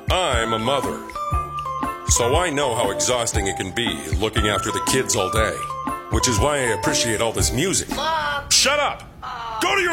I'm a mother, so I know how exhausting it can be looking after the kids all day, which is why I appreciate all this music. Mom! Shut up! Go to your